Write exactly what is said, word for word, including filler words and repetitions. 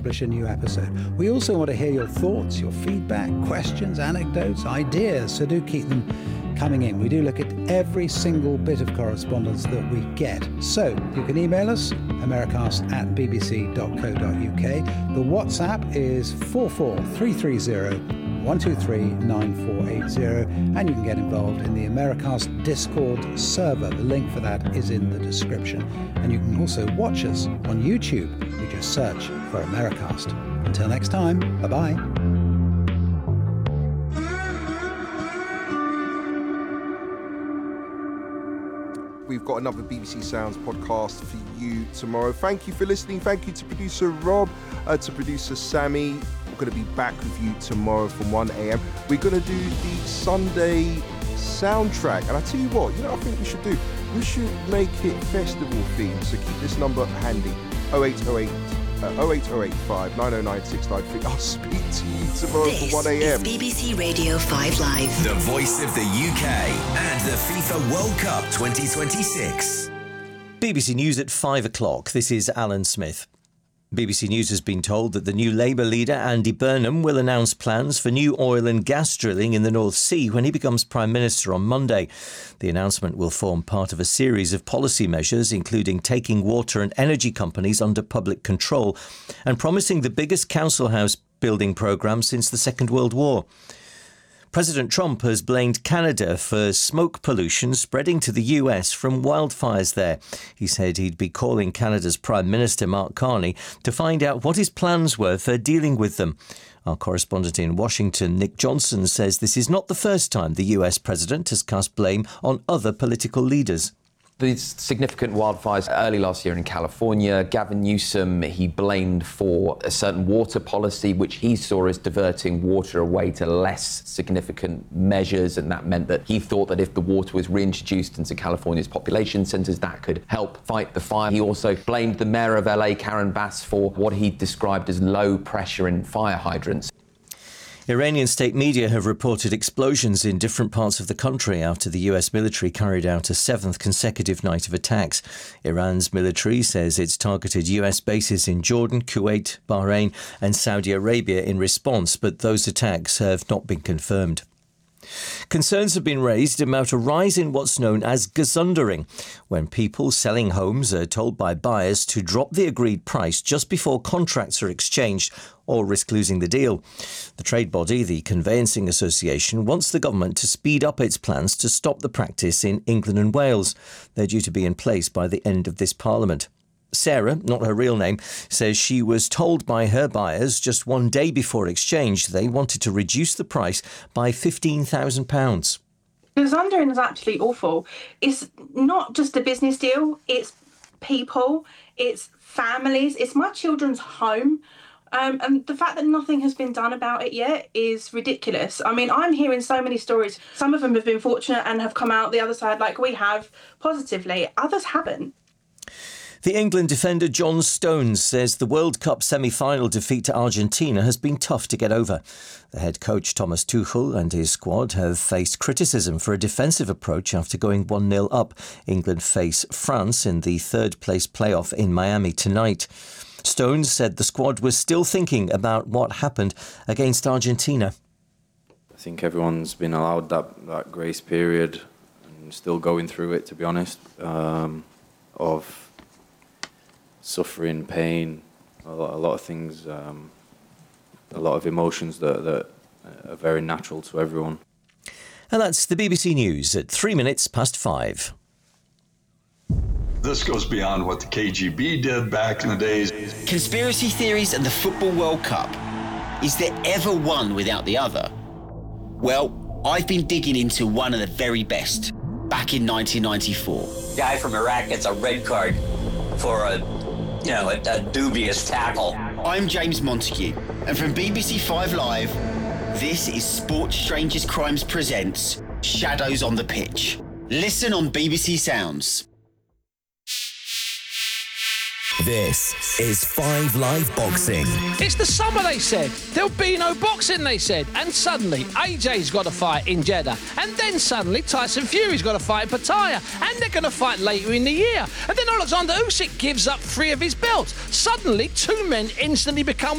publish a new episode. We also want to hear your thoughts, your feedback, questions, anecdotes, ideas, so do keep them coming in. We do look at every single bit of correspondence that we get. So you can email us, americast at b b c dot co dot u k. The WhatsApp is four four three three zero one two three nine four eight zero, and you can get involved in the Americast Discord server. The link for that is in the description. And you can also watch us on YouTube. You just search for Americast. Until next time, bye-bye. We've got another B B C Sounds podcast for you tomorrow. Thank you for listening. Thank you to producer Rob, uh, to producer Sammy. We're going to be back with you tomorrow from one a.m. We're going to do the Sunday soundtrack. And I tell you what, you know what I think we should do? We should make it festival themed. So keep this number handy. oh eight oh eight Uh, oh eight oh eight five nine oh nine six nine three. I'll speak to you tomorrow this for one a.m. This is B B C Radio five Live. The voice of the U K and the FIFA World Cup twenty twenty-six. B B C News at five o'clock. This is Alan Smith. B B C News has been told that the new Labour leader, Andy Burnham, will announce plans for new oil and gas drilling in the North Sea when he becomes Prime Minister on Monday. The announcement will form part of a series of policy measures, including taking water and energy companies under public control and promising the biggest council house building programme since the Second World War. President Trump has blamed Canada for smoke pollution spreading to the U S from wildfires there. He said he'd be calling Canada's Prime Minister, Mark Carney, to find out what his plans were for dealing with them. Our correspondent in Washington, Nick Johnson, says this is not the first time the U S president has cast blame on other political leaders. These significant wildfires early last year in California, Gavin Newsom, he blamed for a certain water policy, which he saw as diverting water away to less significant measures. And that meant that he thought that if the water was reintroduced into California's population centres, that could help fight the fire. He also blamed the mayor of L A, Karen Bass, for what he described as low pressure in fire hydrants. Iranian state media have reported explosions in different parts of the country after the U S military carried out a seventh consecutive night of attacks. Iran's military says it's targeted U S bases in Jordan, Kuwait, Bahrain and Saudi Arabia in response, but those attacks have not been confirmed. Concerns have been raised about a rise in what's known as gesundering, when people selling homes are told by buyers to drop the agreed price just before contracts are exchanged or risk losing the deal. The trade body, the Conveyancing Association, wants the government to speed up its plans to stop the practice in England and Wales. They're due to be in place by the end of this Parliament. Sarah, not her real name, says she was told by her buyers just one day before exchange they wanted to reduce the price by fifteen thousand pounds. Gesundering is absolutely awful. It's not just a business deal, it's people, it's families, it's my children's home. Um, and the fact that nothing has been done about it yet is ridiculous. I mean, I'm hearing so many stories. Some of them have been fortunate and have come out the other side like we have positively. Others haven't. The England defender John Stones says the World Cup semi-final defeat to Argentina has been tough to get over. The head coach Thomas Tuchel and his squad have faced criticism for a defensive approach after going one nil up. England face France in the third-place playoff in Miami tonight. Stones said the squad was still thinking about what happened against Argentina. I think everyone's been allowed that, that grace period and still going through it, to be honest, um, of suffering, pain, a lot, a lot of things, um, a lot of emotions that, that are very natural to everyone. And that's the B B C News at three minutes past five. This goes beyond what the K G B did back in the days. Conspiracy theories and the Football World Cup. Is there ever one without the other? Well, I've been digging into one of the very best. Back in nineteen ninety-four. Guy from Iraq gets a red card for a, you know, a, a dubious tackle. I'm James Montague, and from B B C Five Live, this is Sports Strangers Crimes presents Shadows on the Pitch. Listen on B B C Sounds. This is Five Live Boxing. It's the summer, they said. There'll be no boxing, they said. And suddenly, A J's got a fight in Jeddah. And then suddenly, Tyson Fury's got a fight in Pattaya. And they're going to fight later in the year. And then Alexander Usyk gives up three of his belts. Suddenly, two men instantly become